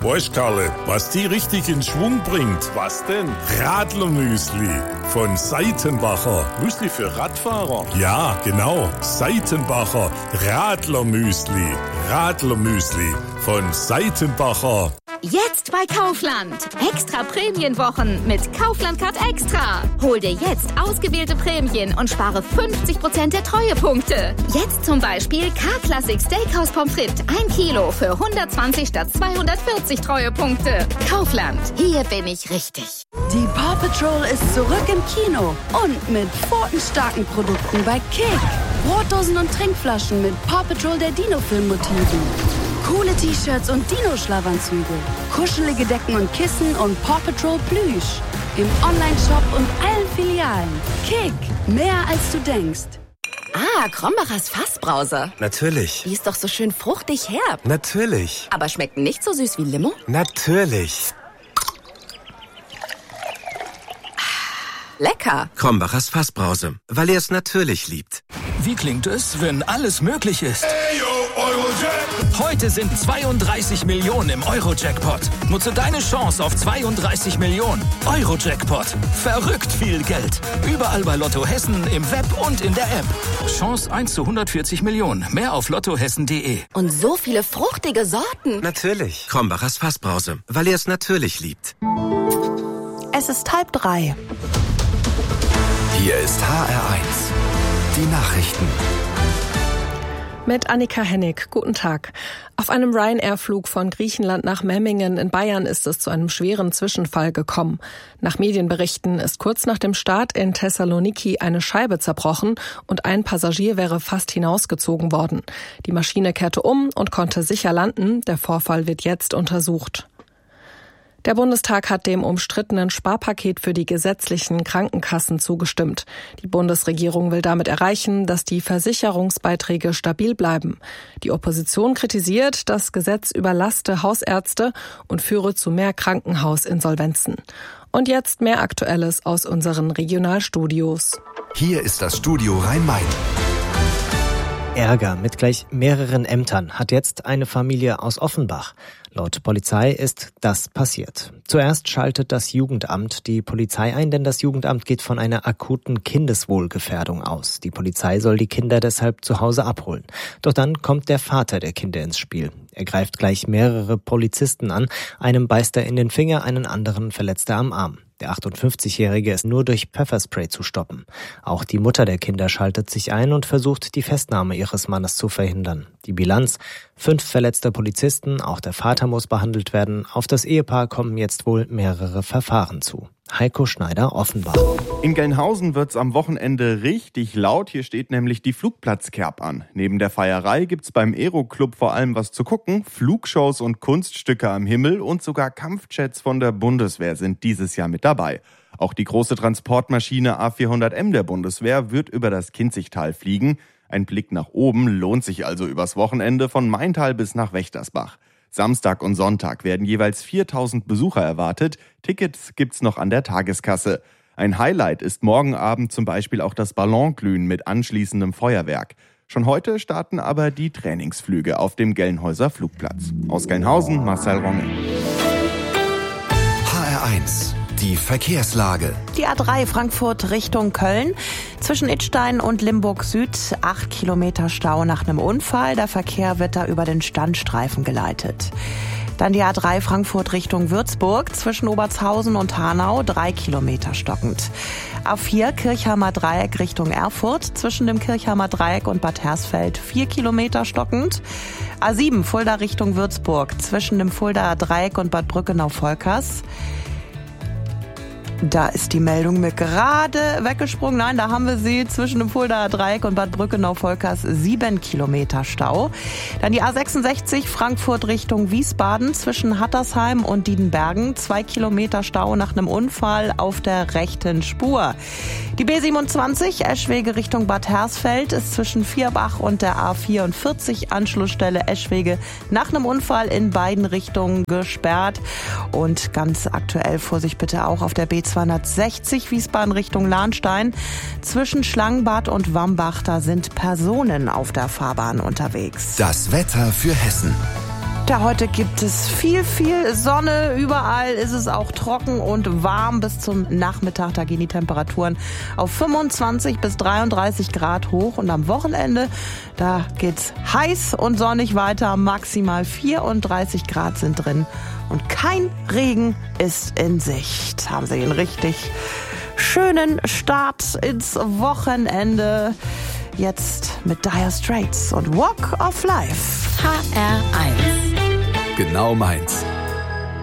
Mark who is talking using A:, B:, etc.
A: Weißt, Karle, was die richtig in Schwung bringt? Was denn? Radlermüsli von Seitenbacher. Müsli für Radfahrer? Ja, genau. Seitenbacher Radlermüsli. Radlermüsli von Seitenbacher.
B: Jetzt bei Kaufland. Extra Prämienwochen mit Kaufland Card Extra. Hol dir jetzt ausgewählte Prämien und spare 50% der Treuepunkte. Jetzt zum Beispiel K-Classic Steakhouse Pommes frites 1 Kilo für 120 statt 240 Treuepunkte. Kaufland. Hier bin ich richtig.
C: Die Paw Patrol ist zurück im Kino und mit pfotenstarken Produkten bei Kick. Brotdosen und Trinkflaschen mit Paw Patrol der Dino-Film-Motiven. Coole T-Shirts und Dino-Schlafanzüge. Kuschelige Decken und Kissen und Paw Patrol Plüsch. Im Onlineshop und allen Filialen. Kick. Mehr als du denkst.
D: Ah, Krombacher's Fassbrause.
E: Natürlich.
D: Die ist doch so schön fruchtig herb.
E: Natürlich.
D: Aber schmeckt nicht so süß wie Limo?
E: Natürlich.
D: Lecker.
E: Krombacher's Fassbrause, weil er es natürlich liebt.
F: Wie klingt es, wenn alles möglich ist? Heute sind 32 Millionen im Euro-Jackpot. Nutze deine Chance auf 32 Millionen. Euro-Jackpot. Verrückt viel Geld. Überall bei Lotto Hessen, im Web und in der App. Chance 1 zu 140 Millionen. Mehr auf lottohessen.de.
D: Und so viele fruchtige Sorten.
E: Natürlich. Krombacher's Fassbrause, weil er es natürlich liebt.
G: Es ist 2:30.
H: Hier ist HR1. Die Nachrichten.
I: Mit Annika Hennig. Guten Tag. Auf einem Ryanair-Flug von Griechenland nach Memmingen in Bayern ist es zu einem schweren Zwischenfall gekommen. Nach Medienberichten ist kurz nach dem Start in Thessaloniki eine Scheibe zerbrochen und ein Passagier wäre fast hinausgezogen worden. Die Maschine kehrte um und konnte sicher landen. Der Vorfall wird jetzt untersucht. Der Bundestag hat dem umstrittenen Sparpaket für die gesetzlichen Krankenkassen zugestimmt. Die Bundesregierung will damit erreichen, dass die Versicherungsbeiträge stabil bleiben. Die Opposition kritisiert, das Gesetz überlaste Hausärzte und führe zu mehr Krankenhausinsolvenzen. Und jetzt mehr Aktuelles aus unseren Regionalstudios.
H: Hier ist das Studio Rhein-Main.
J: Ärger mit gleich mehreren Ämtern hat jetzt eine Familie aus Offenbach. Laut Polizei ist das passiert. Zuerst schaltet das Jugendamt die Polizei ein, denn das Jugendamt geht von einer akuten Kindeswohlgefährdung aus. Die Polizei soll die Kinder deshalb zu Hause abholen. Doch dann kommt der Vater der Kinder ins Spiel. Er greift gleich mehrere Polizisten an. Einem beißt er in den Finger, einen anderen verletzt er am Arm. Der 58-Jährige ist nur durch Pfefferspray zu stoppen. Auch die Mutter der Kinder schaltet sich ein und versucht, die Festnahme ihres Mannes zu verhindern. Die Bilanz: 5 verletzte Polizisten, auch der Vater muss behandelt werden. Auf das Ehepaar kommen jetzt wohl mehrere Verfahren zu. Heiko Schneider, Offenbach.
K: In Gelnhausen wird's am Wochenende richtig laut. Hier steht nämlich die Flugplatzkerb an. Neben der Feierei gibt's beim Aero-Club vor allem was zu gucken. Flugshows und Kunststücke am Himmel und sogar Kampfjets von der Bundeswehr sind dieses Jahr mit dabei. Auch die große Transportmaschine A400M der Bundeswehr wird über das Kinzigtal fliegen. Ein Blick nach oben lohnt sich also übers Wochenende von Maintal bis nach Wächtersbach. Samstag und Sonntag werden jeweils 4.000 Besucher erwartet. Tickets gibt's noch an der Tageskasse. Ein Highlight ist morgen Abend zum Beispiel auch das Ballonglühen mit anschließendem Feuerwerk. Schon heute starten aber die Trainingsflüge auf dem Gelnhäuser Flugplatz. Aus Gelnhausen, Marcel Ronge.
H: HR1. Die Verkehrslage.
G: Die A3 Frankfurt Richtung Köln. Zwischen Idstein und Limburg Süd 8 Kilometer Stau nach einem Unfall. Der Verkehr wird da über den Standstreifen geleitet. Dann die A3 Frankfurt Richtung Würzburg. Zwischen Obertshausen und Hanau 3 Kilometer stockend. A4 Kirchheimer Dreieck Richtung Erfurt. Zwischen dem Kirchheimer Dreieck und Bad Hersfeld 4 Kilometer stockend. A7 Fulda Richtung Würzburg. Zwischen dem Fuldaer Dreieck und Bad Brückenau-Volkers. Da ist die Meldung mir gerade weggesprungen. Nein, da haben wir sie zwischen dem Fuldaer Dreieck und Bad Brückenau-Volkers 7 Kilometer Stau. Dann die A66 Frankfurt Richtung Wiesbaden zwischen Hattersheim und Diedenbergen 2 Kilometer Stau nach einem Unfall auf der rechten Spur. Die B27 Eschwege Richtung Bad Hersfeld ist zwischen Vierbach und der A44 Anschlussstelle Eschwege nach einem Unfall in beiden Richtungen gesperrt. Und ganz aktuell Vorsicht bitte auch auf der B260 Wiesbaden Richtung Lahnstein. Zwischen Schlangenbad und Wambach, da sind Personen auf der Fahrbahn unterwegs.
H: Das Wetter für Hessen.
G: Ja, heute gibt es viel Sonne. Überall ist es auch trocken und warm bis zum Nachmittag. Da gehen die Temperaturen auf 25 bis 33 Grad hoch. Und am Wochenende, da geht's heiß und sonnig weiter. Maximal 34 Grad sind drin. Und kein Regen ist in Sicht. Haben Sie einen richtig schönen Start ins Wochenende. Jetzt mit Dire Straits und Walk of Life.
D: HR1.
H: Genau meins.